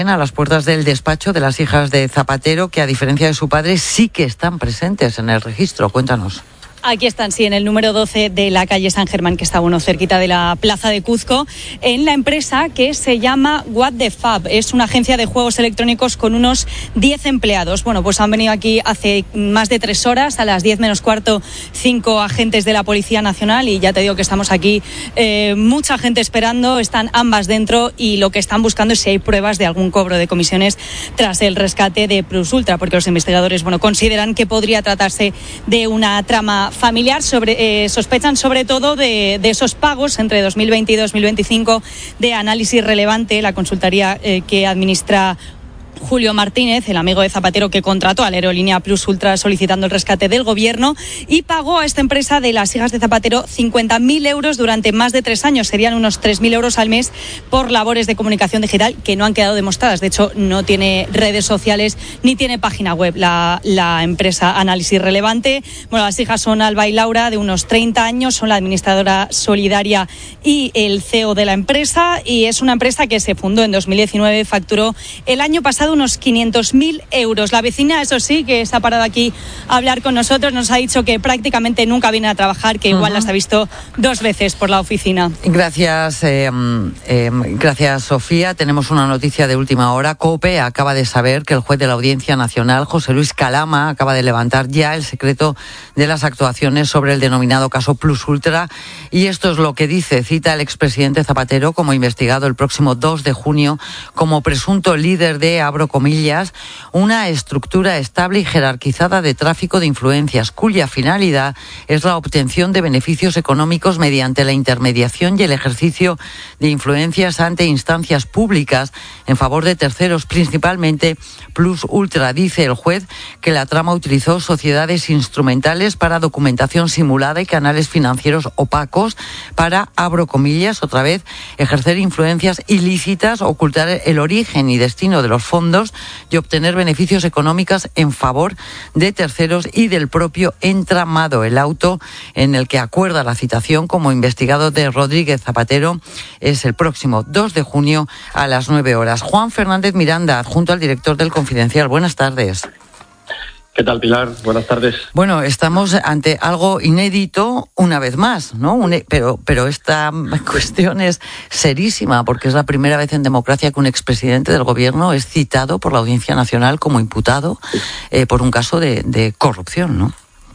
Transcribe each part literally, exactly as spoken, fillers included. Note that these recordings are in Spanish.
A las puertas del despacho de las hijas de Zapatero, que a diferencia de su padre sí que están presentes en el registro. Cuéntanos. Aquí están, sí, en el número doce de la calle San Germán, que está bueno cerquita de la plaza de Cuzco, en la empresa que se llama What the Fab. Es una agencia de juegos electrónicos con unos diez empleados. Bueno, pues han venido aquí hace más de tres horas, a las diez menos cuarto, cinco agentes de la Policía Nacional, y ya te digo que estamos aquí, eh, mucha gente esperando, están ambas dentro, y lo que están buscando es si hay pruebas de algún cobro de comisiones tras el rescate de Plus Ultra, porque los investigadores, bueno, consideran que podría tratarse de una trama familiar. Sobre, eh, sospechan sobre todo de, de esos pagos entre dos mil veinte y dos mil veinticinco de Análisis Relevante, la consultoría eh, que administra Julio Martínez, el amigo de Zapatero, que contrató a la aerolínea Plus Ultra solicitando el rescate del gobierno, y pagó a esta empresa de las hijas de Zapatero cincuenta mil euros durante más de tres años. Serían unos tres mil euros al mes por labores de comunicación digital que no han quedado demostradas. De hecho, no tiene redes sociales ni tiene página web la, la empresa Análisis Relevante. Bueno, las hijas son Alba y Laura, de unos treinta años, son la administradora solidaria y el C E O de la empresa, y es una empresa que se fundó en dos mil diecinueve, facturó el año pasado unos quinientos mil euros. La vecina, eso sí, que se ha parado aquí a hablar con nosotros, nos ha dicho que prácticamente nunca viene a trabajar, que igual uh-huh. las ha visto dos veces por la oficina. Gracias, eh, eh, gracias Sofía. Tenemos una noticia de última hora. COPE acaba de saber que el juez de la Audiencia Nacional, José Luis Calama, acaba de levantar ya el secreto de las actuaciones sobre el denominado caso Plus Ultra, y esto es lo que dice. Cita al expresidente Zapatero como investigado el próximo dos de junio como presunto líder de, abro comillas, una estructura estable y jerarquizada de tráfico de influencias, cuya finalidad es la obtención de beneficios económicos mediante la intermediación y el ejercicio de influencias ante instancias públicas en favor de terceros, principalmente Plus Ultra. Dice el juez que la trama utilizó sociedades instrumentales para documentación simulada y canales financieros opacos para, abro comillas, otra vez, ejercer influencias ilícitas, ocultar el origen y destino de los fondos y obtener beneficios económicos en favor de terceros y del propio entramado. El auto en el que acuerda la citación como investigado de Rodríguez Zapatero es el próximo dos de junio a las nueve horas. Juan Fernández Miranda, adjunto al director del Confidencial. Buenas tardes. ¿Qué tal, Pilar? Buenas tardes. Bueno, estamos ante algo inédito una vez más, ¿no? Un, pero, pero esta cuestión es serísima, porque es la primera vez en democracia que un expresidente del gobierno es citado por la Audiencia Nacional como imputado eh, por un caso de, de corrupción, ¿no?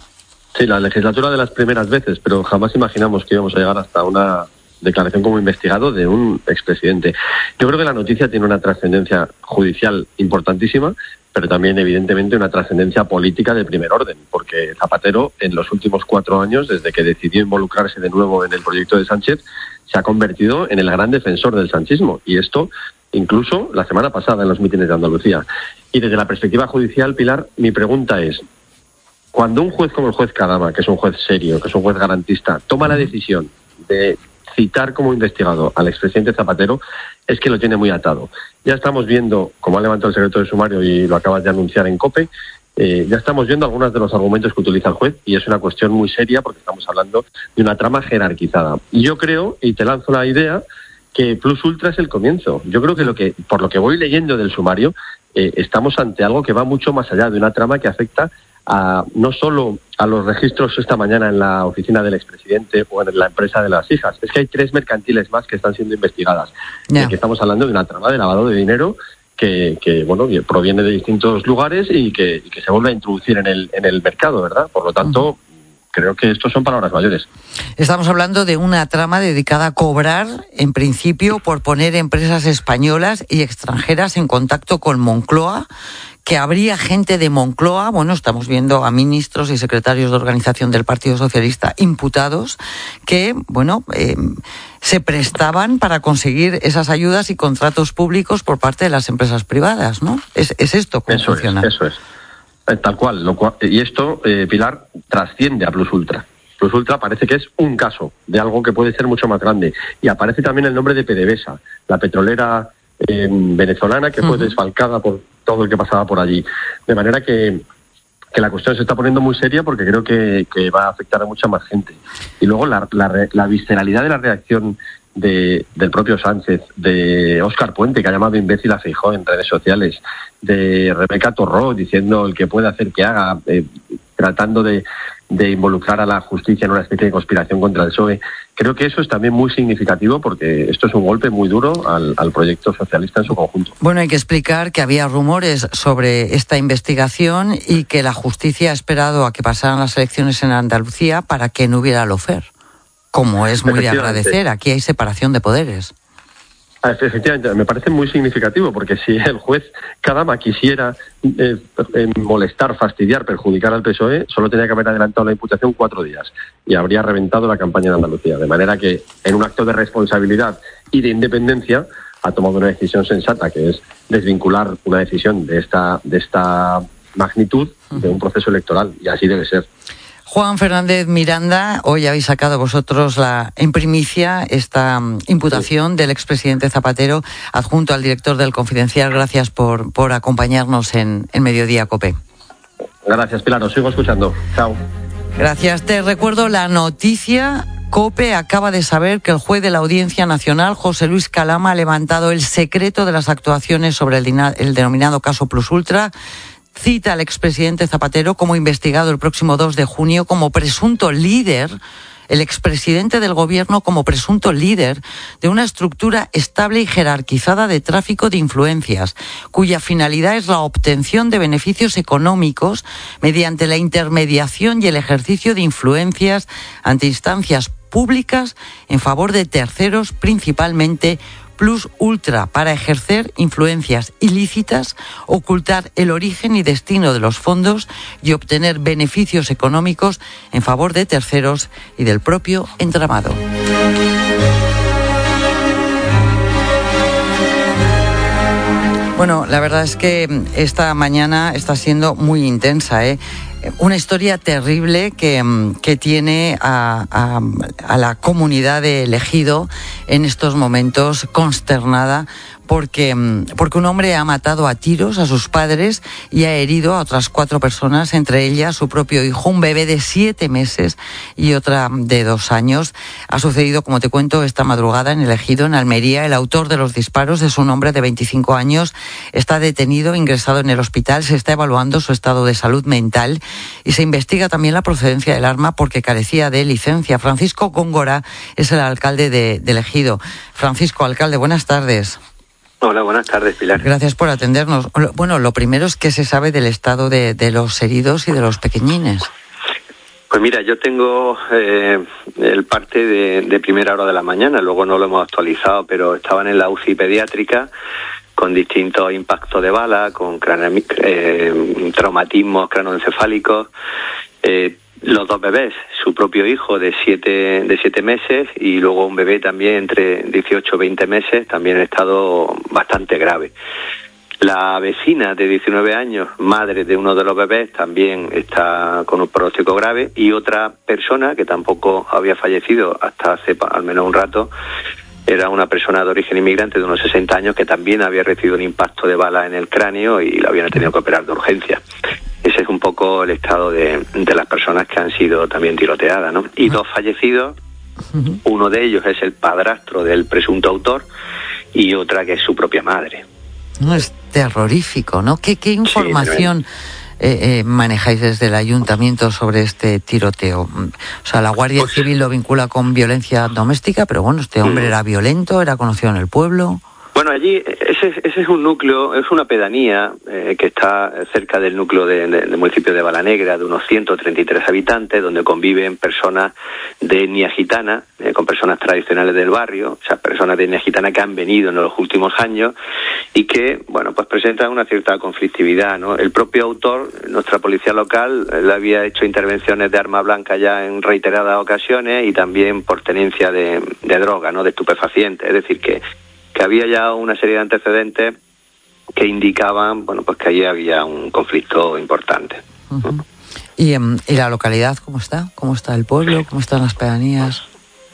Sí, la legislatura de las primeras veces, pero jamás imaginamos que íbamos a llegar hasta una declaración como investigado de un expresidente. Yo creo que la noticia tiene una trascendencia judicial importantísima, pero también evidentemente una trascendencia política de primer orden, porque Zapatero en los últimos cuatro años, desde que decidió involucrarse de nuevo en el proyecto de Sánchez, se ha convertido en el gran defensor del sanchismo, y esto incluso la semana pasada en los mítines de Andalucía. Y desde la perspectiva judicial, Pilar, mi pregunta es, cuando un juez como el juez Calama, que es un juez serio, que es un juez garantista, toma la decisión de citar como investigado al expresidente Zapatero, es que lo tiene muy atado. Ya estamos viendo, como ha levantado el secreto de sumario y lo acabas de anunciar en COPE, eh, ya estamos viendo algunos de los argumentos que utiliza el juez, y es una cuestión muy seria porque estamos hablando de una trama jerarquizada. Y yo creo, y te lanzo la idea, que Plus Ultra es el comienzo. Yo creo que, lo que por lo que voy leyendo del sumario, eh, estamos ante algo que va mucho más allá de una trama que afecta a no solo a los registros esta mañana en la oficina del expresidente o en la empresa de las hijas, es que hay tres mercantiles más que están siendo investigadas. Yeah. Y que estamos hablando de una trama de lavado de dinero que, que bueno, proviene de distintos lugares y que, y que se vuelve a introducir en el, en el mercado, ¿verdad? Por lo tanto, uh-huh. creo que estos son palabras mayores. Estamos hablando de una trama dedicada a cobrar, en principio, por poner empresas españolas y extranjeras en contacto con Moncloa, que habría gente de Moncloa, bueno, estamos viendo a ministros y secretarios de organización del Partido Socialista imputados, que, bueno, eh, se prestaban para conseguir esas ayudas y contratos públicos por parte de las empresas privadas, ¿no? Es, es esto cómo eso funciona. Es, eso es. Tal cual, lo cual, y esto, eh, Pilar, trasciende a Plus Ultra. Plus Ultra parece que es un caso de algo que puede ser mucho más grande. Y aparece también el nombre de PDVSA, la petrolera eh, venezolana que uh-huh. fue desfalcada por todo el que pasaba por allí. De manera que, que la cuestión se está poniendo muy seria porque creo que, que va a afectar a mucha más gente. Y luego la, la, la visceralidad de la reacción de, del propio Sánchez, de Óscar Puente, que ha llamado imbécil a Feijóo en redes sociales, de Rebeca Torró diciendo el que puede hacer que haga, eh, tratando de, de involucrar a la justicia en una especie de conspiración contra el P S O E. Creo que eso es también muy significativo porque esto es un golpe muy duro al, al proyecto socialista en su conjunto. Bueno, hay que explicar que había rumores sobre esta investigación y que la justicia ha esperado a que pasaran las elecciones en Andalucía para que no hubiera lofer. Como es muy de agradecer, aquí hay separación de poderes. Efectivamente, me parece muy significativo porque si el juez Kadama quisiera eh, eh, molestar, fastidiar, perjudicar al P S O E, solo tenía que haber adelantado la imputación cuatro días y habría reventado la campaña en Andalucía. De manera que, en un acto de responsabilidad y de independencia, ha tomado una decisión sensata, que es desvincular una decisión de esta, de esta magnitud de un proceso electoral, y así debe ser. Juan Fernández Miranda, hoy habéis sacado vosotros la, en primicia esta um, imputación sí. del expresidente Zapatero, adjunto al director del Confidencial. Gracias por, por acompañarnos en, en Mediodía COPE. Gracias, Pilar, os sigo escuchando. Chao. Gracias. Te recuerdo la noticia. COPE acaba de saber que el juez de la Audiencia Nacional, José Luis Calama, ha levantado el secreto de las actuaciones sobre el, dina, el denominado caso Plus Ultra. Cita al expresidente Zapatero como investigado el próximo dos de junio como presunto líder, el expresidente del gobierno como presunto líder de una estructura estable y jerarquizada de tráfico de influencias, cuya finalidad es la obtención de beneficios económicos mediante la intermediación y el ejercicio de influencias ante instancias públicas en favor de terceros, principalmente Plus Ultra, para ejercer influencias ilícitas, ocultar el origen y destino de los fondos y obtener beneficios económicos en favor de terceros y del propio entramado. Bueno, la verdad es que esta mañana está siendo muy intensa, ¿eh? Una historia terrible que, que tiene a, a, a la comunidad de Ejido en estos momentos consternada porque, porque un hombre ha matado a tiros a sus padres y ha herido a otras cuatro personas, entre ellas su propio hijo, un bebé de siete meses y otra de dos años. Ha sucedido, como te cuento, esta madrugada en el Ejido, en Almería. El autor de los disparos es un hombre de veinticinco años. Está detenido, ingresado en el hospital. Se está evaluando su estado de salud mental y se investiga también la procedencia del arma porque carecía de licencia. Francisco Góngora es el alcalde de, de Ejido. Francisco, alcalde, buenas tardes. Hola, buenas tardes, Pilar. Gracias por atendernos. Bueno, lo primero es que se sabe del estado de, de los heridos y de los pequeñines. Pues mira, yo tengo eh, el parte de, de primera hora de la mañana, luego no lo hemos actualizado, pero estaban en la U C I pediátrica con distintos impactos de bala, con crane, eh, traumatismos cranoencefálicos, eh, los dos bebés, su propio hijo de siete, de siete meses y luego un bebé también entre dieciocho y veinte meses, también en estado bastante grave. La vecina de diecinueve años, madre de uno de los bebés, también está con un pronóstico grave, y otra persona que tampoco había fallecido hasta hace al menos un rato, era una persona de origen inmigrante de unos sesenta años que también había recibido un impacto de bala en el cráneo y lo habían tenido que operar de urgencia. Ese es un poco el estado de, de las personas que han sido también tiroteadas, ¿no? Y dos fallecidos, uno de ellos es el padrastro del presunto autor y otra que es su propia madre. No, es terrorífico, ¿no? ¿Qué, qué información sí, eh, eh, manejáis desde el ayuntamiento sobre este tiroteo? O sea, la Guardia pues, Civil lo vincula con violencia doméstica, pero bueno, este hombre era violento, era conocido en el pueblo. Bueno, allí ese, ese es un núcleo, es una pedanía eh, que está cerca del núcleo de, de, del municipio de Balanegra, de unos ciento treinta y tres habitantes, donde conviven personas de etnia gitana, eh, con personas tradicionales del barrio, o sea, personas de etnia gitana que han venido en los últimos años y que, bueno, pues presentan una cierta conflictividad, ¿no? El propio autor, nuestra policía local, le había hecho intervenciones de arma blanca ya en reiteradas ocasiones y también por tenencia de, de droga, ¿no? De estupefacientes, es decir, que que había ya una serie de antecedentes que indicaban, bueno, pues que allí había un conflicto importante. Uh-huh. ¿Y, um, ¿Y la localidad cómo está? ¿Cómo está el pueblo? ¿Cómo están las pedanías?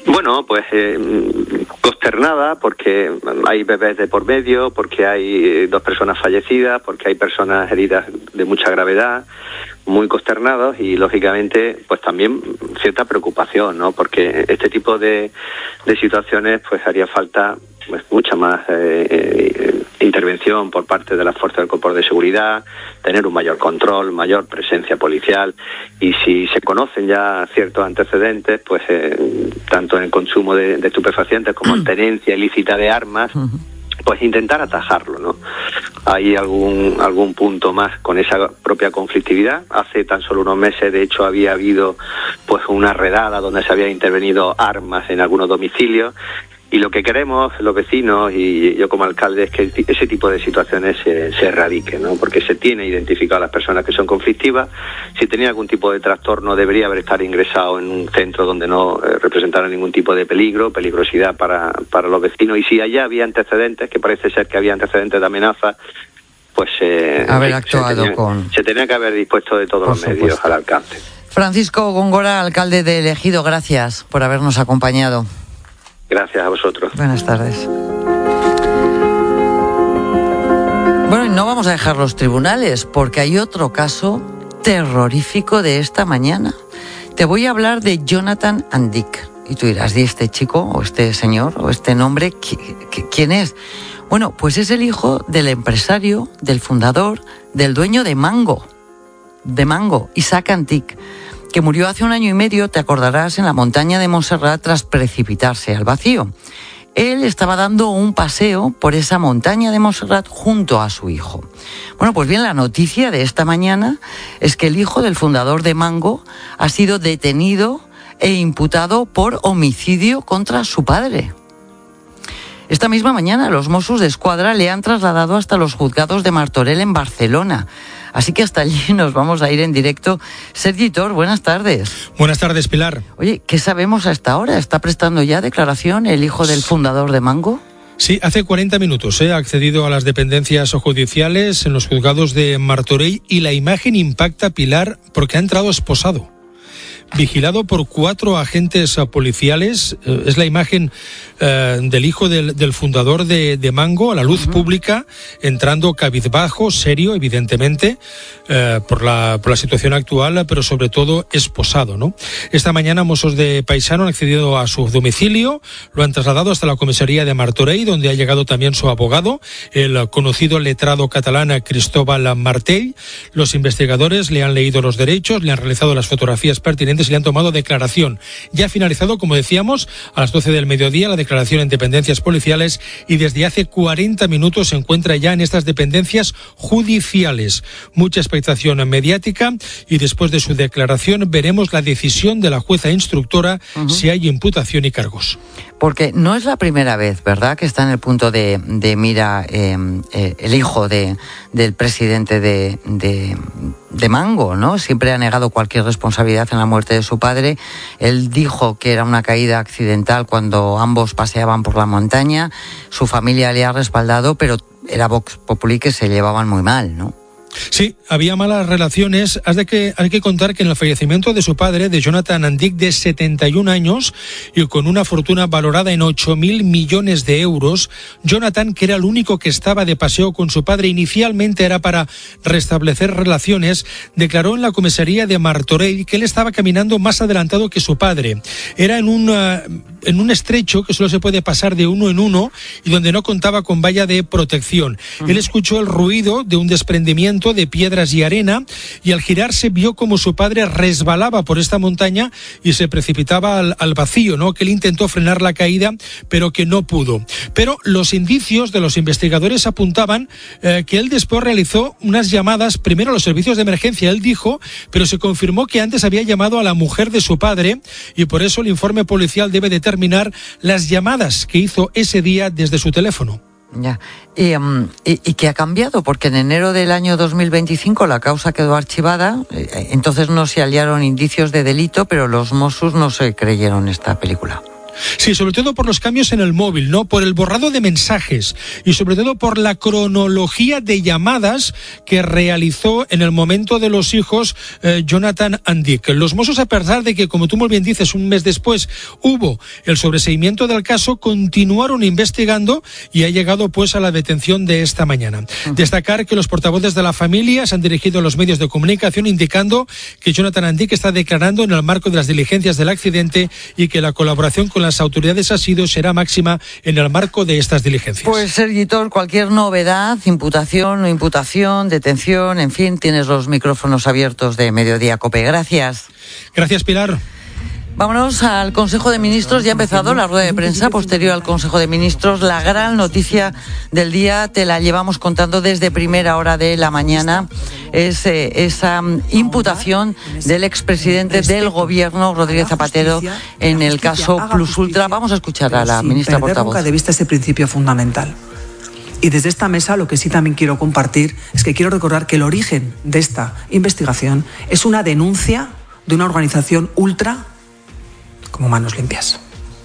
Bueno, pues eh, consternada porque hay bebés de por medio, porque hay dos personas fallecidas, porque hay personas heridas de mucha gravedad, muy consternados y lógicamente pues también cierta preocupación, ¿no? Porque este tipo de, de situaciones pues haría falta pues mucha más eh, eh, intervención por parte de las fuerzas del cuerpo de seguridad, tener un mayor control, mayor presencia policial, y si se conocen ya ciertos antecedentes, pues eh, tanto en el consumo de, de estupefacientes como en tenencia ilícita de armas, pues intentar atajarlo, ¿no? Hay algún algún punto más con esa propia conflictividad. Hace tan solo unos meses, de hecho, había habido pues una redada donde se habían intervenido armas en algunos domicilios. Y lo que queremos los vecinos y yo como alcalde es que ese tipo de situaciones se, se erradiquen, ¿no? Porque se tiene identificado a las personas que son conflictivas. Si tenía algún tipo de trastorno debería haber estado ingresado en un centro donde no eh, representara ningún tipo de peligro, peligrosidad para, para los vecinos. Y si allá había antecedentes, que parece ser que había antecedentes de amenaza, pues eh, haber se, actuado se tenía, con... se tenía que haber dispuesto de todos por los supuesto. medios al alcance. Francisco Góngora, alcalde de Ejido, gracias por habernos acompañado. Gracias a vosotros. Buenas tardes. Bueno, y no vamos a dejar los tribunales, porque hay otro caso terrorífico de esta mañana. Te voy a hablar de Jonathan Andic. Y tú dirás, ¿y este chico, o este señor, o este nombre, quién es? Bueno, pues es el hijo del empresario, del fundador, del dueño de Mango, de Mango, Isaac Andic, que murió hace un año y medio, te acordarás, en la montaña de Montserrat tras precipitarse al vacío. Él estaba dando un paseo por esa montaña de Montserrat junto a su hijo. Bueno, pues bien, la noticia de esta mañana es que el hijo del fundador de Mango ha sido detenido e imputado por homicidio contra su padre. Esta misma mañana los Mossos d'Esquadra le han trasladado hasta los juzgados de Martorell en Barcelona. Así que hasta allí nos vamos a ir en directo. Sergi Tor, buenas tardes. Buenas tardes, Pilar. Oye, ¿qué sabemos hasta ahora? ¿Está prestando ya declaración el hijo del fundador de Mango? Sí, hace cuarenta minutos eh, ha accedido a las dependencias judiciales en los juzgados de Martorell y la imagen impacta, Pilar, porque ha entrado esposado. Vigilado por cuatro agentes policiales, eh, es la imagen eh, del hijo del, del fundador de, de Mango a la luz uh-huh. pública, entrando cabizbajo, serio, evidentemente, eh, por la por la situación actual, pero sobre todo esposado, ¿no? Esta mañana Mossos de Paisano han accedido a su domicilio, lo han trasladado hasta la comisaría de Martorell, donde ha llegado también su abogado, el conocido letrado catalán Cristóbal Martell. Los investigadores le han leído los derechos, le han realizado las fotografías pertinentes y le han tomado declaración. Ya ha finalizado, como decíamos, a las doce del mediodía la declaración en dependencias policiales y desde hace cuarenta minutos se encuentra ya en estas dependencias judiciales. Mucha expectación mediática y después de su declaración veremos la decisión de la jueza instructora uh-huh. si hay imputación y cargos. Porque no es la primera vez, ¿verdad?, que está en el punto de, de mira eh, eh, el hijo de, del presidente de, de, de Mango, ¿no? Siempre ha negado cualquier responsabilidad en la muerte de su padre. Él dijo que era una caída accidental cuando ambos paseaban por la montaña. Su familia le ha respaldado, pero era Vox Populi que se llevaban muy mal, ¿no? Sí, había malas relaciones. Has de que, hay que contar que en el fallecimiento de su padre, de Jonathan Andic, de setenta y un años y con una fortuna valorada en ocho mil millones de euros, Jonathan, que era el único que estaba de paseo con su padre, inicialmente era para restablecer relaciones, declaró en la comisaría de Martorell que él estaba caminando más adelantado que su padre. Era en un, uh, en un estrecho que solo se puede pasar de uno en uno y donde no contaba con valla de protección. Uh-huh. Él escuchó el ruido de un desprendimiento de piedras y arena y al girarse vio como su padre resbalaba por esta montaña y se precipitaba al, al vacío, ¿no? Que él intentó frenar la caída pero que no pudo. Pero los indicios de los investigadores apuntaban eh, que él después realizó unas llamadas primero a los servicios de emergencia, él dijo, pero se confirmó que antes había llamado a la mujer de su padre y por eso el informe policial debe determinar las llamadas que hizo ese día desde su teléfono. Ya. Y, um, y, ¿Y qué ha cambiado? Porque en enero del año dos mil veinticinco la causa quedó archivada, entonces no se hallaron indicios de delito, pero los Mossos no se creyeron esta película. Sí, sobre todo por los cambios en el móvil, ¿no? Por el borrado de mensajes y sobre todo por la cronología de llamadas que realizó en el momento de los hijos eh, Jonathan and Dick. Los Mossos, a pesar de que, como tú muy bien dices, un mes después hubo el sobreseimiento del caso, continuaron investigando y ha llegado pues a la detención de esta mañana. Uh-huh. Destacar que los portavoces de la familia se han dirigido a los medios de comunicación indicando que Jonathan and Dick está declarando en el marco de las diligencias del accidente y que la colaboración con las autoridades ha sido será máxima en el marco de estas diligencias. Pues, Sergitor, cualquier novedad, imputación, no imputación, detención, en fin, tienes los micrófonos abiertos de Mediodía COPE. Gracias. Gracias, Pilar. Vámonos al Consejo de Ministros. Ya ha empezado la rueda de prensa posterior al Consejo de Ministros. La gran noticia del día te la llevamos contando desde primera hora de la mañana. Es eh, esa imputación del expresidente del Gobierno, Rodríguez Zapatero, en el caso Plus Ultra. Vamos a escuchar a la ministra portavoz. Nunca de vista ese principio fundamental. Y desde esta mesa lo que sí también quiero compartir es que quiero recordar que el origen de esta investigación es una denuncia de una organización ultra como Manos Limpias.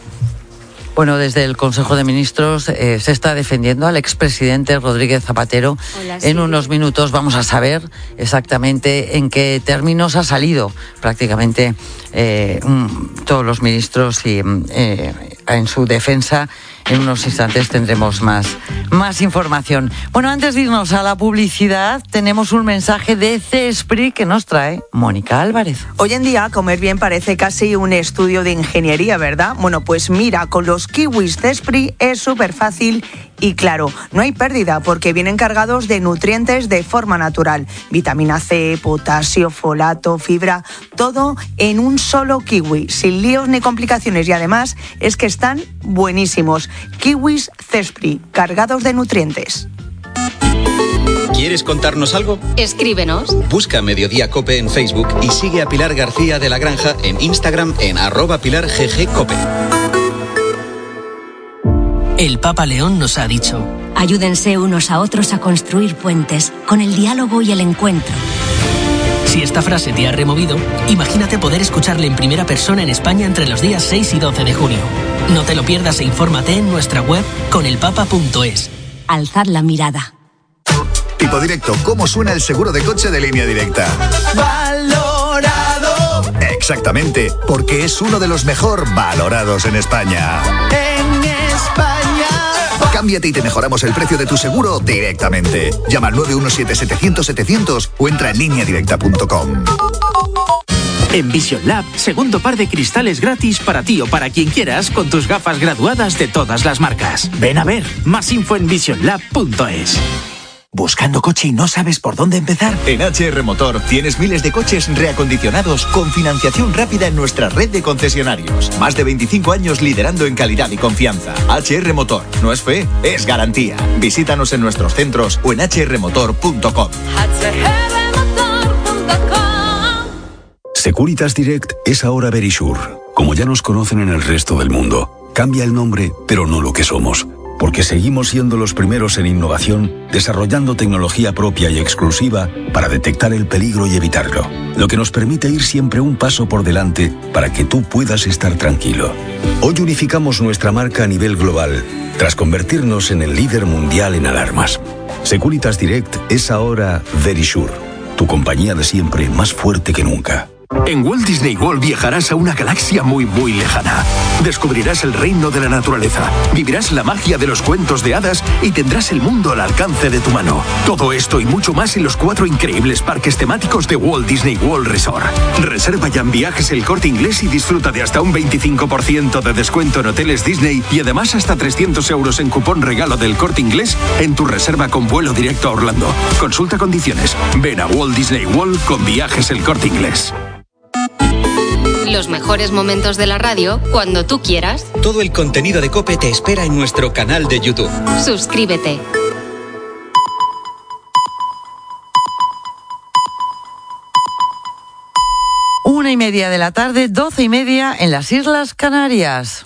Bueno, desde el Consejo de Ministros eh, se está defendiendo al expresidente Rodríguez Zapatero. Hola, sí. En unos minutos vamos a saber exactamente en qué términos ha salido prácticamente eh, todos los ministros y eh, en su defensa. En unos instantes tendremos más, más información. Bueno, antes de irnos a la publicidad, tenemos un mensaje de Cespri que nos trae Mónica Álvarez. Hoy en día, comer bien parece casi un estudio de ingeniería, ¿verdad? Bueno, pues mira, con los kiwis Cespri es súper fácil y claro, no hay pérdida porque vienen cargados de nutrientes de forma natural. Vitamina C, potasio, folato, fibra, todo en un solo kiwi, sin líos ni complicaciones y además es que están buenísimos. Kiwis Cespri, cargados de nutrientes. ¿Quieres contarnos algo? Escríbenos. Busca Mediodía COPE en Facebook y sigue a Pilar García de la Granja en Instagram en arroba Pilar G G COPE. El Papa León nos ha dicho: ayúdense unos a otros a construir puentes con el diálogo y el encuentro. Si esta frase te ha removido, imagínate poder escucharle en primera persona en España entre los días seis y doce de junio. No te lo pierdas e infórmate en nuestra web conelpapa punto es. Alzad la mirada. Tipo Directo, ¿cómo suena el seguro de coche de Línea Directa? Valorado. Exactamente, porque es uno de los mejor valorados en España. En España. Cámbiate y te mejoramos el precio de tu seguro directamente. Llama al nueve uno siete, setecientos, setecientos o entra en línea directa punto com. En Vision Lab, segundo par de cristales gratis para ti o para quien quieras con tus gafas graduadas de todas las marcas. Ven a ver, más info en vision lab punto es. ¿Buscando coche y no sabes por dónde empezar? En H R Motor tienes miles de coches reacondicionados con financiación rápida en nuestra red de concesionarios. Más de veinticinco años liderando en calidad y confianza. H R Motor, no es fe, es garantía. Visítanos en nuestros centros o en h r motor punto com. Securitas Direct es ahora Verisure. Como ya nos conocen en el resto del mundo, cambia el nombre, pero no lo que somos. Porque seguimos siendo los primeros en innovación, desarrollando tecnología propia y exclusiva para detectar el peligro y evitarlo. Lo que nos permite ir siempre un paso por delante para que tú puedas estar tranquilo. Hoy unificamos nuestra marca a nivel global, tras convertirnos en el líder mundial en alarmas. Securitas Direct es ahora Verisure, tu compañía de siempre más fuerte que nunca. En Walt Disney World viajarás a una galaxia muy muy lejana. Descubrirás el reino de la naturaleza, vivirás la magia de los cuentos de hadas y tendrás el mundo al alcance de tu mano. Todo esto y mucho más en los cuatro increíbles parques temáticos de Walt Disney World Resort. Reserva ya en Viajes El Corte Inglés y disfruta de hasta un veinticinco por ciento de descuento en hoteles Disney y además hasta trescientos euros en cupón regalo del Corte Inglés en tu reserva con vuelo directo a Orlando. Consulta condiciones. Ven a Walt Disney World con Viajes El Corte Inglés. Los mejores momentos de la radio cuando tú quieras. Todo el contenido de COPE te espera en nuestro canal de YouTube. Suscríbete. Una y media de la tarde, doce y media en las Islas Canarias.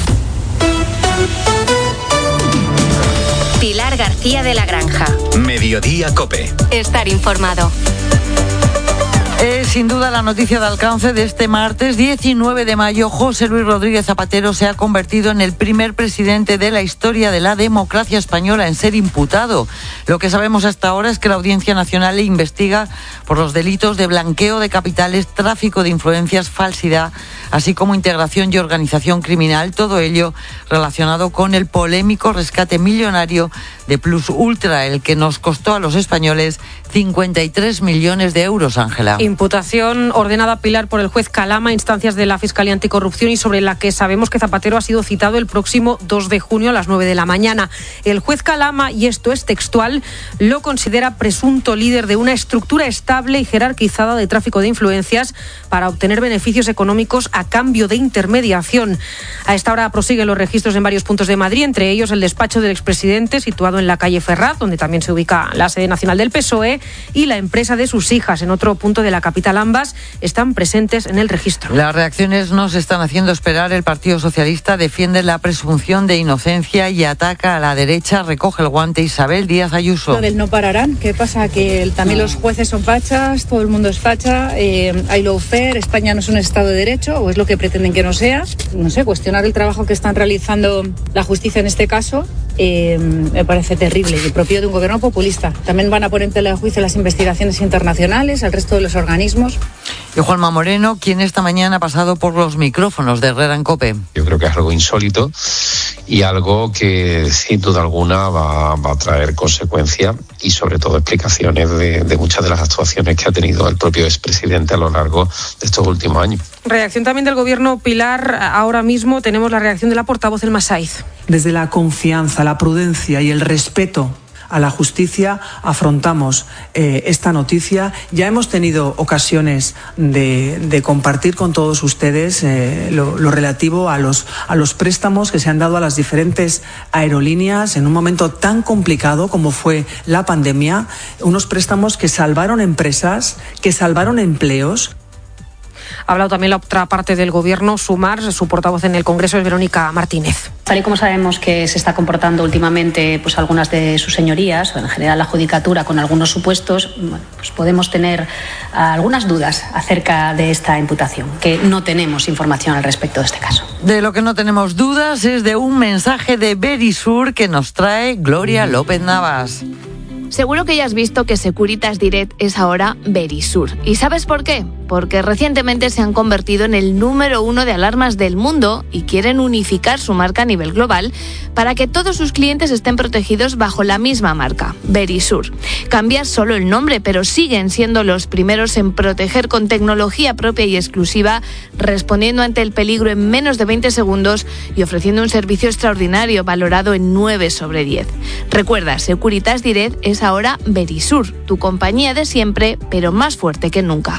Pilar García de la Granja. Mediodía COPE. Estar informado. Es sin duda la noticia de alcance de este martes diecinueve de mayo. José Luis Rodríguez Zapatero se ha convertido en el primer presidente de la historia de la democracia española en ser imputado. Lo que sabemos hasta ahora es que la Audiencia Nacional le investiga por los delitos de blanqueo de capitales, tráfico de influencias, falsidad, así como integración y organización criminal. Todo ello relacionado con el polémico rescate millonario de Plus Ultra, el que nos costó a los españoles cincuenta y tres millones de euros, Ángela. Imputación ordenada, Pilar, por el juez Calama, instancias de la Fiscalía Anticorrupción, y sobre la que sabemos que Zapatero ha sido citado el próximo dos de junio a las nueve de la mañana. El juez Calama, y esto es textual, lo considera presunto líder de una estructura estable y jerarquizada de tráfico de influencias para obtener beneficios económicos a cambio de intermediación. A esta hora prosiguen los registros en varios puntos de Madrid, entre ellos el despacho del expresidente, situado en la calle Ferraz, donde también se ubica la sede nacional del P S O E, y la empresa de sus hijas, en otro punto de la capital. Ambas están presentes en el registro. Las reacciones no se están haciendo esperar. El Partido Socialista defiende la presunción de inocencia y ataca a la derecha. Recoge el guante Isabel Díaz Ayuso. Lo del no pararán. ¿Qué pasa? Que el, también los jueces son fachas, todo el mundo es facha, eh, hay lawfare, España no es un Estado de Derecho, o es lo que pretenden que no sea. No sé, cuestionar el trabajo que están realizando la justicia en este caso eh, me parece terrible y propio de un gobierno populista. También van a poner en tela de juicio las investigaciones internacionales, el resto de los organismos. Y Juanma Moreno, quien esta mañana ha pasado por los micrófonos de Herrera en COPE. Yo creo que es algo insólito y algo que sin duda alguna va, va a traer consecuencias y sobre todo explicaciones de, de muchas de las actuaciones que ha tenido el propio expresidente a lo largo de estos últimos años. Reacción también del gobierno, Pilar. Ahora mismo tenemos la reacción de la portavoz Elma Saiz. Desde la confianza, la prudencia y el respeto a la justicia afrontamos eh, esta noticia. Ya hemos tenido ocasiones de, de compartir con todos ustedes eh, lo, lo relativo a los, a los préstamos que se han dado a las diferentes aerolíneas en un momento tan complicado como fue la pandemia, unos préstamos que salvaron empresas, que salvaron empleos. Ha hablado también la otra parte del gobierno, Sumar. Su portavoz en el Congreso es Verónica Martínez. Tal y como sabemos que se está comportando últimamente pues algunas de sus señorías, o en general la judicatura, con algunos supuestos, pues podemos tener algunas dudas acerca de esta imputación, que no tenemos información al respecto de este caso. De lo que no tenemos dudas es de un mensaje de Verisur que nos trae Gloria López Navas. Seguro que ya has visto que Securitas Direct es ahora Verisur. ¿Y sabes por qué? Porque recientemente se han convertido en el número uno de alarmas del mundo y quieren unificar su marca a nivel global para que todos sus clientes estén protegidos bajo la misma marca, Verisur. Cambia solo el nombre, pero siguen siendo los primeros en proteger con tecnología propia y exclusiva, respondiendo ante el peligro en menos de veinte segundos y ofreciendo un servicio extraordinario valorado en nueve sobre diez. Recuerda, Securitas Direct es ahora Verisur, tu compañía de siempre, pero más fuerte que nunca.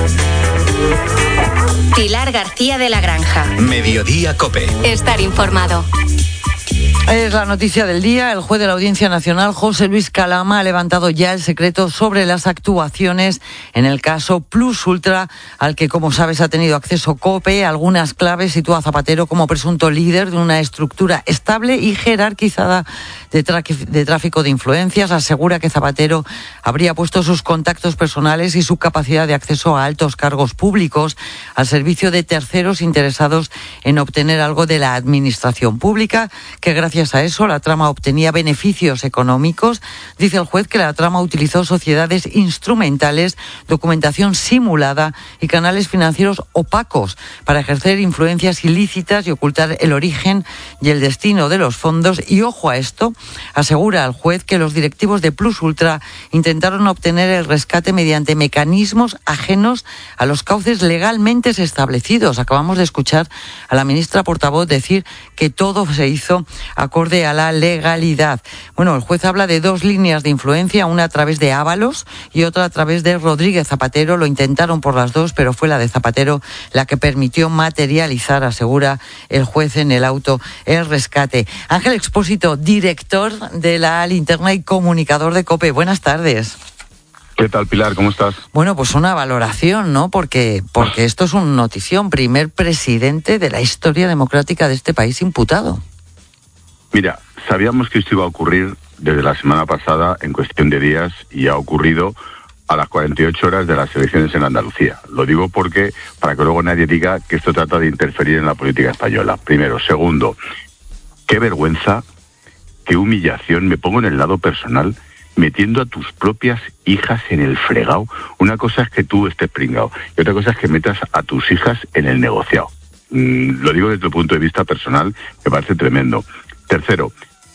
Pilar García de la Granja. Mediodía COPE. Estar informado. Es la noticia del día. El juez de la Audiencia Nacional, José Luis Calama, ha levantado ya el secreto sobre las actuaciones en el caso Plus Ultra, al que, como sabes, ha tenido acceso COPE. Algunas claves sitúa a Zapatero como presunto líder de una estructura estable y jerarquizada de, de tráfico de influencias. Asegura que Zapatero habría puesto sus contactos personales y su capacidad de acceso a altos cargos públicos al servicio de terceros interesados en obtener algo de la administración pública, que gracias a eso la trama obtenía beneficios económicos. Dice el juez que la trama utilizó sociedades instrumentales, documentación simulada y canales financieros opacos para ejercer influencias ilícitas y ocultar el origen y el destino de los fondos. Y ojo a esto, asegura el juez que los directivos de Plus Ultra intentaron obtener el rescate mediante mecanismos ajenos a los cauces legalmente establecidos. Acabamos de escuchar a la ministra portavoz decir que todo se hizo acorde a la legalidad. Bueno, el juez habla de dos líneas de influencia, una a través de Ábalos y otra a través de Rodríguez Zapatero. Lo intentaron por las dos, pero fue la de Zapatero la que permitió materializar, asegura el juez en el auto, el rescate. Ángel Expósito, director de la Linterna y comunicador de COPE. Buenas tardes. ¿Qué tal, Pilar? ¿Cómo estás? Bueno, pues una valoración, ¿no? Porque, porque esto es una notición. Primer presidente de la historia democrática de este país imputado. Mira, sabíamos que esto iba a ocurrir desde la semana pasada en cuestión de días y ha ocurrido a las cuarenta y ocho horas de las elecciones en Andalucía. Lo digo porque, para que luego nadie diga que esto trata de interferir en la política española. Primero. Segundo, qué vergüenza, qué humillación, me pongo en el lado personal, metiendo a tus propias hijas en el fregado. Una cosa es que tú estés pringado y otra cosa es que metas a tus hijas en el negociado. Mm, lo digo desde el punto de vista personal, me parece tremendo. Tercero,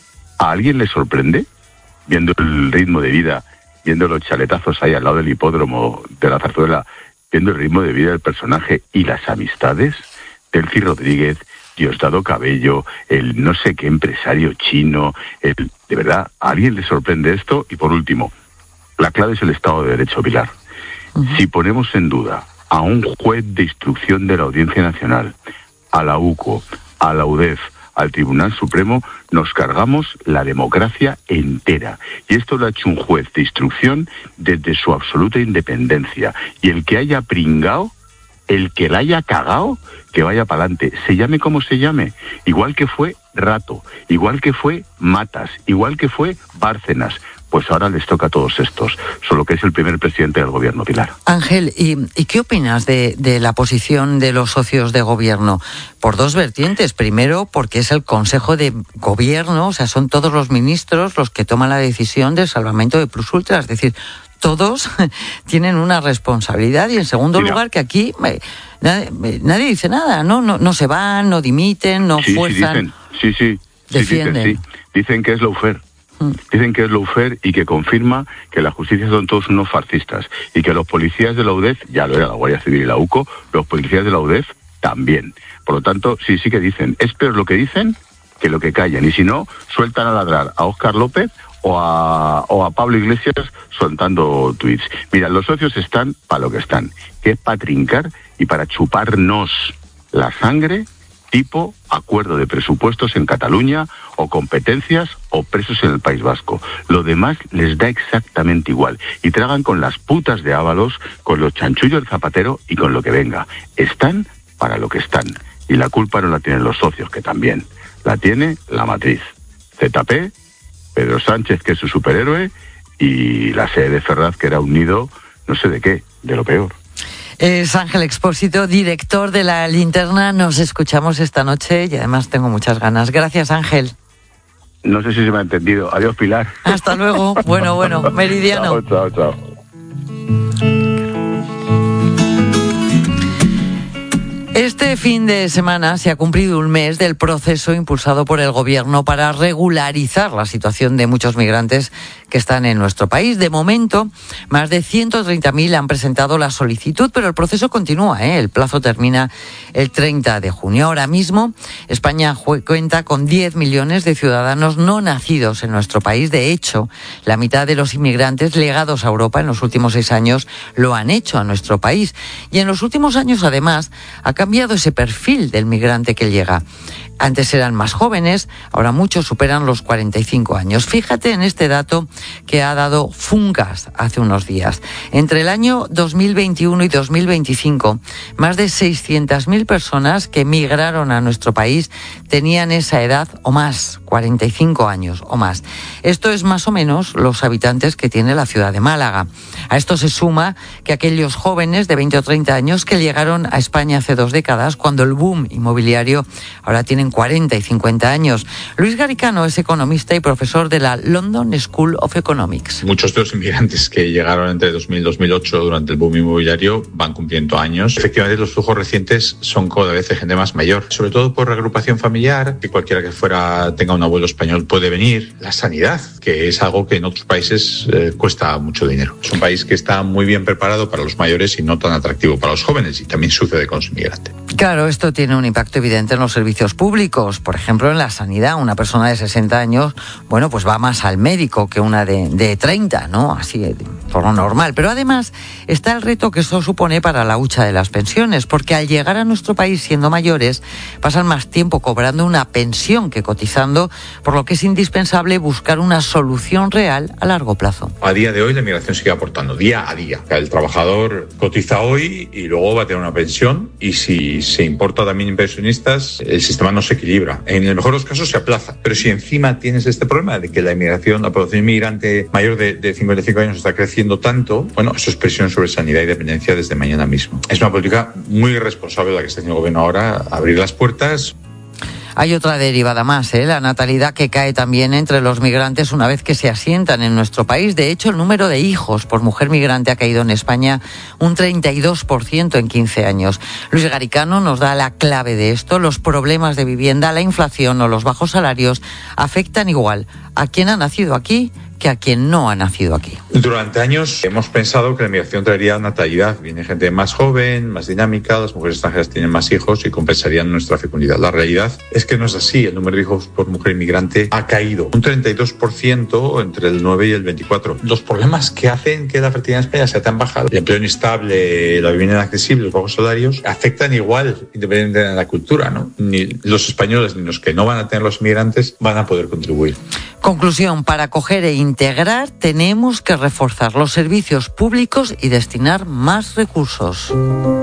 ¿a alguien le sorprende, viendo el ritmo de vida, viendo los chaletazos ahí al lado del hipódromo de la Zarzuela, viendo el ritmo de vida del personaje y las amistades? Delcy Rodríguez, Diosdado Cabello, el no sé qué empresario chino, el, de verdad, ¿a alguien le sorprende esto? Y por último, la clave es el Estado de Derecho, Pilar. Uh-huh. Si ponemos en duda a un juez de instrucción de la Audiencia Nacional, a la U C O, a la U D E F, al Tribunal Supremo, nos cargamos la democracia entera. Y esto lo ha hecho un juez de instrucción desde su absoluta independencia. Y el que haya pringao, el que la haya cagao, que vaya para adelante, se llame como se llame, igual que fue Rato, igual que fue Matas, igual que fue Bárcenas. Pues ahora les toca a todos estos, solo que es el primer presidente del gobierno, Pilar. Ángel, ¿y, y qué opinas de, de la posición de los socios de gobierno? Por dos vertientes. Primero, porque es el Consejo de Gobierno, o sea, son todos los ministros los que toman la decisión del salvamento de Plus Ultra, es decir, todos tienen una responsabilidad. Y en segundo Mira. lugar, que aquí eh, nadie, nadie dice nada, ¿no? No, no se van, no dimiten, no sí, fuerzan. Sí, sí, sí, defienden. Sí, dicen, sí. Dicen que es lawfare. Dicen que es lawfare y que confirma que la justicia son todos unos fascistas y que los policías de la U D E F, ya lo era la Guardia Civil y la U C O, los policías de la U D E F también. Por lo tanto, sí, sí que dicen. Es peor lo que dicen que lo que callan. Y si no, sueltan a ladrar a Óscar López o a, o a Pablo Iglesias soltando tuits. Mira, los socios están para lo que están, que es para trincar y para chuparnos la sangre, tipo acuerdo de presupuestos en Cataluña o competencias o presos en el País Vasco. Lo demás les da exactamente igual y tragan con las putas de Ábalos, con los chanchullos del Zapatero y con lo que venga. Están para lo que están y la culpa no la tienen los socios, que también la tiene la matriz. Z P, Pedro Sánchez, que es su superhéroe, y la sede de Ferraz, que era un nido, no sé de qué, de lo peor. Es Ángel Expósito, director de La Linterna. Nos escuchamos esta noche y además tengo muchas ganas. Gracias, Ángel. No sé si se me ha entendido. Adiós, Pilar. Hasta luego. Bueno, bueno, meridiano. Chao, chao, chao. Este fin de semana se ha cumplido un mes del proceso impulsado por el Gobierno para regularizar la situación de muchos migrantes que están en nuestro país. De momento, más de ciento treinta mil han presentado la solicitud, pero el proceso continúa, ¿eh? El plazo termina el treinta de junio. Ahora mismo, España cuenta con diez millones de ciudadanos no nacidos en nuestro país. De hecho, la mitad de los inmigrantes llegados a Europa en los últimos seis años lo han hecho a nuestro país. Y en los últimos años, además, ha cambiado ese perfil del migrante que llega. Antes eran más jóvenes, ahora muchos superan los cuarenta y cinco años. Fíjate en este dato que ha dado Funcas hace unos días. Entre el año dos mil veintiuno y dos mil veinticinco, más de seiscientas mil personas que migraron a nuestro país tenían esa edad o más, cuarenta y cinco años o más. Esto es más o menos los habitantes que tiene la ciudad de Málaga. A esto se suma que aquellos jóvenes de veinte o treinta años que llegaron a España hace dos décadas, cuando el boom inmobiliario, ahora tienen cuarenta y cincuenta años. Luis Garicano es economista y profesor de la London School of Economics. Muchos de los inmigrantes que llegaron entre dos mil y dos mil ocho durante el boom inmobiliario van cumpliendo años. Efectivamente, los flujos recientes son cada vez de gente más mayor, sobre todo por reagrupación familiar, que cualquiera que fuera tenga un abuelo español puede venir. La sanidad, que es algo que en otros países eh, cuesta mucho dinero. Es un país que está muy bien preparado para los mayores y no tan atractivo para los jóvenes, y también sucede con los inmigrantes. Claro, esto tiene un impacto evidente en los servicios públicos. Por ejemplo, en la sanidad, una persona de sesenta años, bueno, pues va más al médico que una de, de treinta, ¿no? Así, por lo normal. Pero además está el reto que esto supone para la hucha de las pensiones, porque al llegar a nuestro país siendo mayores, pasan más tiempo cobrando una pensión que cotizando, por lo que es indispensable buscar una solución real a largo plazo. A día de hoy la migración sigue aportando, día a día. El trabajador cotiza hoy y luego va a tener una pensión, y si se importa también inversionistas, el sistema no se equilibra. En el mejor de los casos se aplaza. Pero si encima tienes este problema de que la inmigración, la población inmigrante mayor de, de cincuenta y cinco años está creciendo tanto, bueno, eso es presión sobre sanidad y dependencia desde mañana mismo. Es una política muy irresponsable la que está haciendo el gobierno ahora, abrir las puertas. Hay otra derivada más, ¿eh? La natalidad que cae también entre los migrantes una vez que se asientan en nuestro país. De hecho, el número de hijos por mujer migrante ha caído en España un treinta y dos por ciento en quince años. Luis Garicano nos da la clave de esto. Los problemas de vivienda, la inflación o los bajos salarios afectan igual a quien ha nacido aquí que a quien no ha nacido aquí. Durante años hemos pensado que la inmigración traería natalidad. Viene gente más joven, más dinámica, las mujeres extranjeras tienen más hijos y compensarían nuestra fecundidad. La realidad es que no es así. El número de hijos por mujer inmigrante ha caído un treinta y dos por ciento entre el nueve y el veinticuatro. Los problemas que hacen que la fertilidad en España sea tan baja, el empleo inestable, la vivienda inaccesible, los bajos salarios, afectan igual, independientemente de la cultura, ¿no? Ni los españoles ni los que no van a tener los inmigrantes van a poder contribuir. Conclusión, para acoger e integrar tenemos que reforzar los servicios públicos y destinar más recursos.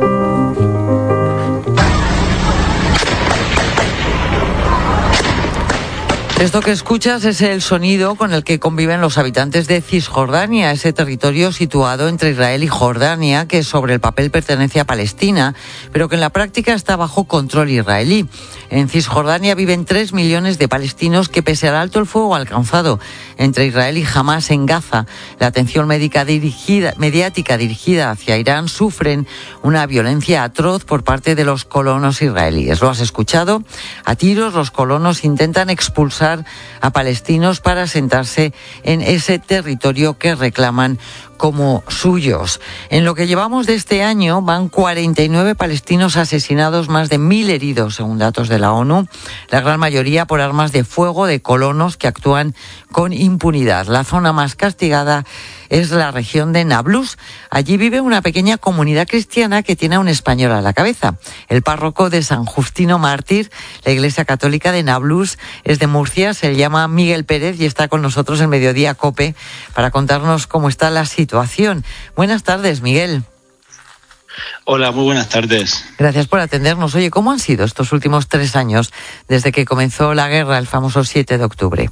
Esto que escuchas es el sonido con el que conviven los habitantes de Cisjordania, ese territorio situado entre Israel y Jordania, que sobre el papel pertenece a Palestina, pero que en la práctica está bajo control israelí. En Cisjordania viven tres millones de palestinos que, pese al alto el fuego alcanzado entre Israel y Hamás en Gaza, la atención médica dirigida, mediática dirigida hacia Irán, sufren una violencia atroz por parte de los colonos israelíes. ¿Lo has escuchado? A tiros los colonos intentan expulsar a palestinos para asentarse en ese territorio que reclaman como suyos. En lo que llevamos de este año van cuarenta y nueve palestinos asesinados, más de mil heridos, según datos de la ONU, la gran mayoría por armas de fuego de colonos que actúan con impunidad. La zona más castigada es la región de Nablus. Allí vive una pequeña comunidad cristiana que tiene a un español a la cabeza. El párroco de San Justino Mártir, la Iglesia Católica de Nablus, es de Murcia, se llama Miguel Pérez y está con nosotros en Mediodía COPE para contarnos cómo está la situación. situación. Buenas tardes, Miguel. Hola, muy buenas tardes. Gracias por atendernos. Oye, ¿cómo han sido estos últimos tres años desde que comenzó la guerra, el famoso siete de octubre?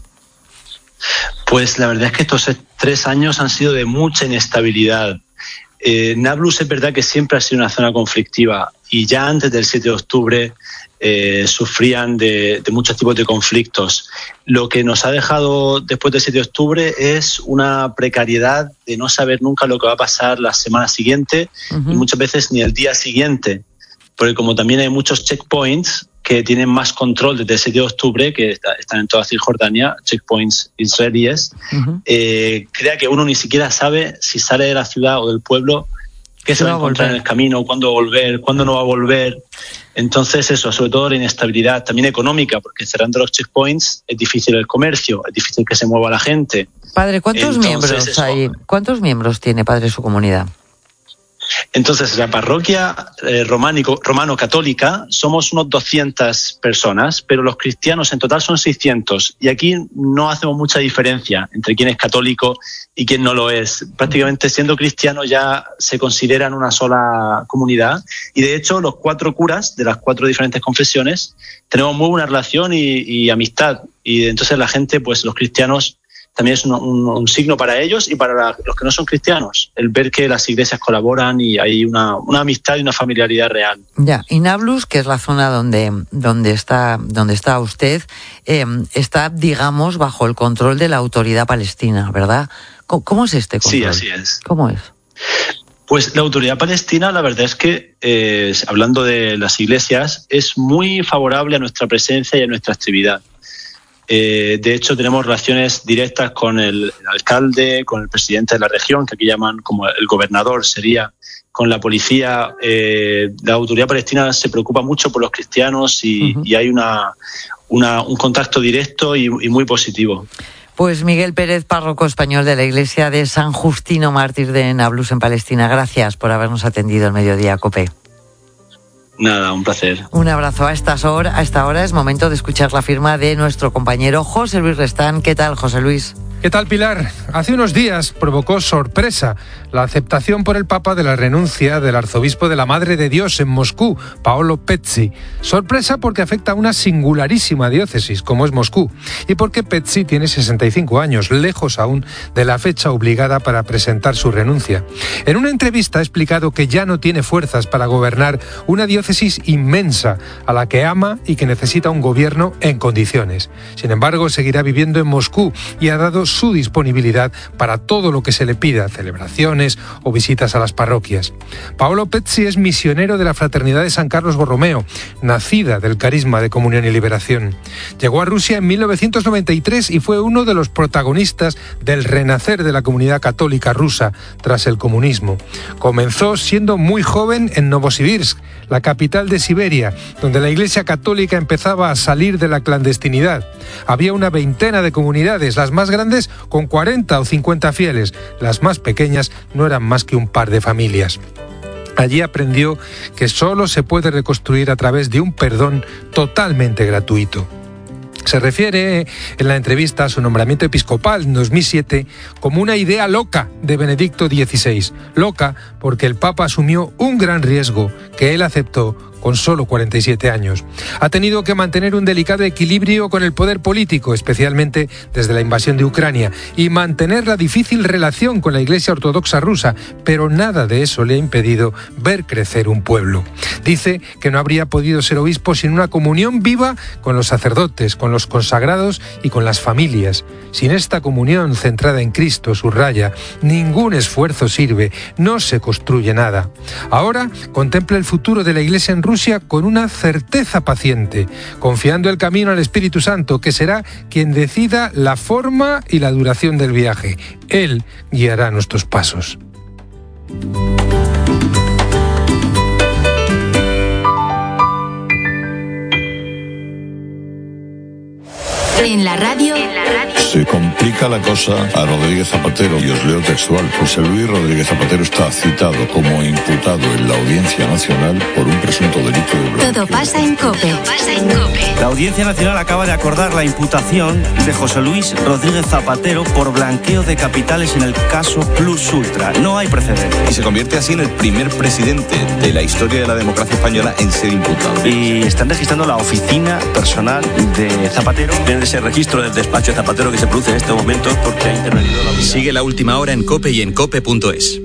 Pues la verdad es que estos tres años han sido de mucha inestabilidad. Eh, Nablus es verdad que siempre ha sido una zona conflictiva y ya antes del siete de octubre eh, sufrían de, de muchos tipos de conflictos. Lo que nos ha dejado después del siete de octubre es una precariedad de no saber nunca lo que va a pasar la semana siguiente uh-huh. y muchas veces ni el día siguiente, porque como también hay muchos checkpoints que tienen más control desde el siete de octubre, que está, están en toda Cisjordania, checkpoints israelíes, uh-huh. eh, crea que uno ni siquiera sabe si sale de la ciudad o del pueblo, qué se va a encontrar en el camino, cuándo volver, cuándo no va a volver. Entonces eso, sobre todo la inestabilidad también económica, porque cerrando los checkpoints es difícil el comercio, es difícil que se mueva la gente. Padre, ¿cuántos Entonces, miembros eso, hay? ¿Cuántos miembros tiene, padre, su comunidad? Entonces, la parroquia eh, románico, romano-católica somos unos doscientas personas, pero los cristianos en total son seiscientos. Y aquí no hacemos mucha diferencia entre quién es católico y quién no lo es. Prácticamente siendo cristianos ya se consideran una sola comunidad. Y de hecho, los cuatro curas de las cuatro diferentes confesiones tenemos muy buena relación y, y amistad. Y entonces la gente, pues los cristianos, también es un, un, un signo para ellos y para la, los que no son cristianos, el ver que las iglesias colaboran y hay una, una amistad y una familiaridad real. Ya, y Nablus, que es la zona donde, donde, está, donde está usted, eh, está, digamos, bajo el control de la autoridad palestina, ¿verdad? ¿Cómo, cómo es este control? Sí, así es. ¿Cómo es? Pues la autoridad palestina, la verdad es que, eh, hablando de las iglesias, es muy favorable a nuestra presencia y a nuestra actividad. Eh, de hecho, tenemos relaciones directas con el, el alcalde, con el presidente de la región, que aquí llaman como el gobernador, sería con la policía. Eh, la autoridad palestina se preocupa mucho por los cristianos y, uh-huh. y hay una, una, un contacto directo y, y muy positivo. Pues Miguel Pérez, párroco español de la iglesia de San Justino Mártir de Nablus en Palestina, gracias por habernos atendido el Mediodía COPE. Nada, un placer. Un abrazo. A estas hora, a esta hora es momento de escuchar la firma de nuestro compañero José Luis Restán. ¿Qué tal, José Luis? ¿Qué tal, Pilar? Hace unos días provocó sorpresa la aceptación por el Papa de la renuncia del arzobispo de la Madre de Dios en Moscú, Paolo Pezzi. Sorpresa porque afecta a una singularísima diócesis como es Moscú y porque Pezzi tiene sesenta y cinco años, lejos aún de la fecha obligada para presentar su renuncia. En una entrevista ha explicado que ya no tiene fuerzas para gobernar una diócesis inmensa a la que ama y que necesita un gobierno en condiciones. Sin embargo, seguirá viviendo en Moscú y ha dado su disponibilidad para todo lo que se le pida, celebraciones o visitas a las parroquias. Paolo Pezzi es misionero de la Fraternidad de San Carlos Borromeo, nacida del carisma de Comunión y Liberación. Llegó a Rusia en mil novecientos noventa y tres y fue uno de los protagonistas del renacer de la comunidad católica rusa tras el comunismo. Comenzó siendo muy joven en Novosibirsk, la capital de Siberia, donde la Iglesia Católica empezaba a salir de la clandestinidad. Había una veintena de comunidades, las más grandes con cuarenta o cincuenta fieles, las más pequeñas no eran más que un par de familias. Allí aprendió que solo se puede reconstruir a través de un perdón totalmente gratuito. Se refiere en la entrevista a su nombramiento episcopal en dos mil siete como una idea loca de Benedicto dieciséis. Loca porque el Papa asumió un gran riesgo que él aceptó con solo cuarenta y siete años. Ha tenido que mantener un delicado equilibrio con el poder político, especialmente desde la invasión de Ucrania, y mantener la difícil relación con la Iglesia Ortodoxa rusa, pero nada de eso le ha impedido ver crecer un pueblo. Dice que no habría podido ser obispo sin una comunión viva con los sacerdotes, con los consagrados y con las familias. Sin esta comunión centrada en Cristo, subraya, ningún esfuerzo sirve, no se construye nada. Ahora contempla el futuro de la Iglesia en Rusia con una certeza paciente, confiando el camino al Espíritu Santo, que será quien decida la forma y la duración del viaje. Él guiará nuestros pasos. En la radio... Se complica la cosa a Rodríguez Zapatero, y os leo textual. José Luis Rodríguez Zapatero está citado como imputado en la Audiencia Nacional por un presunto delito de blanqueo. Todo pasa en COPE. Todo pasa en COPE. La Audiencia Nacional acaba de acordar la imputación de José Luis Rodríguez Zapatero por blanqueo de capitales en el caso Plus Ultra. No hay precedentes. Y se convierte así en el primer presidente de la historia de la democracia española en ser imputado. Y están registrando la oficina personal de Zapatero. Tienen ese registro del despacho de Zapatero que se produce en este momento porque ha intervenido la unidad. Sigue La Última Hora en COPE y en cope punto es.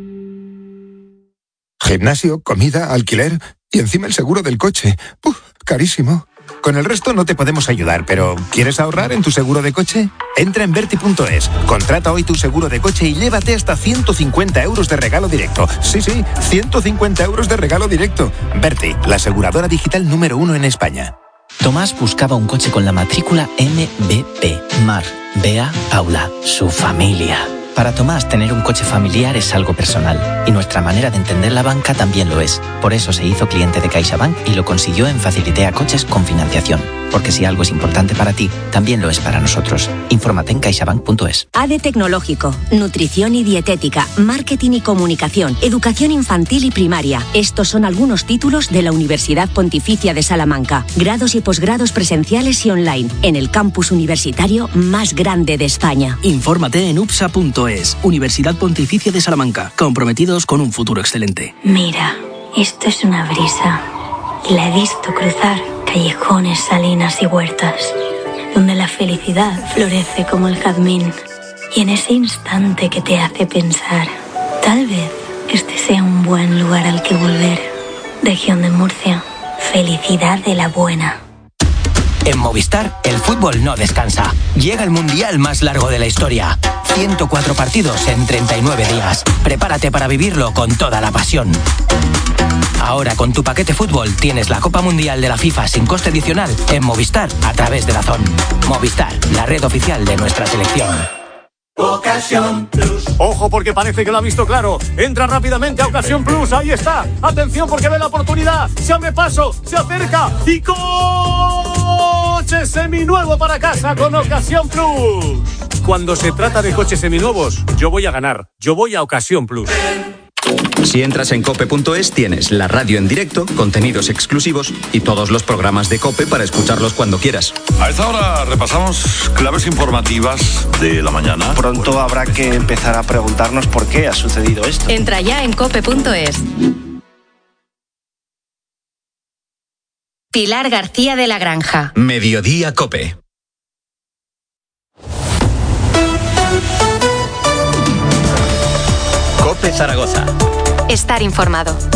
Gimnasio, comida, alquiler y encima el seguro del coche. ¡Uf! Carísimo. Con el resto no te podemos ayudar, pero ¿quieres ahorrar en tu seguro de coche? Entra en Berti punto es, contrata hoy tu seguro de coche y llévate hasta ciento cincuenta euros de regalo directo. Sí, sí, ciento cincuenta euros de regalo directo. Berti, la aseguradora digital número uno en España. Tomás buscaba un coche con la matrícula M B P, Mar, Bea, Paula, su familia. Para Tomás, tener un coche familiar es algo personal, y nuestra manera de entender la banca también lo es. Por eso se hizo cliente de CaixaBank y lo consiguió en Facilitea Coches con financiación. Porque si algo es importante para ti, también lo es para nosotros. Infórmate en caixabank punto es. A D E Tecnológico, nutrición y dietética, marketing y comunicación, educación infantil y primaria. Estos son algunos títulos de la Universidad Pontificia de Salamanca. Grados y posgrados presenciales y online, en el campus universitario más grande de España. Infórmate en upsa punto es. Universidad Pontificia de Salamanca. Comprometidos con un futuro excelente. Mira, esto es una brisa. Y la he visto cruzar callejones, salinas y huertas, donde la felicidad florece como el jazmín. Y en ese instante que te hace pensar, tal vez este sea un buen lugar al que volver. Región de Murcia, felicidad de la buena. En Movistar, el fútbol no descansa. Llega el mundial más largo de la historia. ciento cuatro partidos en treinta y nueve días. Prepárate para vivirlo con toda la pasión. Ahora con tu paquete fútbol tienes la Copa Mundial de la FIFA sin coste adicional en Movistar a través de DAZN. Movistar, la red oficial de nuestra selección. Ocasión Plus. Ojo porque parece que lo ha visto claro. Entra rápidamente a Ocasión Plus. Ahí está. Atención porque ve la oportunidad. Se abre paso, se acerca y coche seminuevo para casa con Ocasión Plus. Cuando se trata de coches seminuevos, yo voy a ganar. Yo voy a Ocasión Plus. Si entras en cope punto es tienes la radio en directo, contenidos exclusivos y todos los programas de COPE para escucharlos cuando quieras. A esta hora repasamos claves informativas de la mañana. Pronto habrá que empezar a preguntarnos por qué ha sucedido esto. Entra ya en cope punto es. Pilar García de la Granja. Mediodía COPE. COPE Zaragoza. Estar informado.